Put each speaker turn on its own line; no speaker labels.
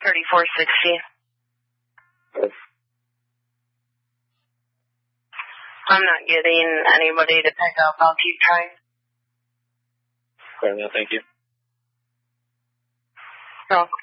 3460. I'm not getting anybody to pick up. I'll keep trying.
Okay, no, thank you.
No.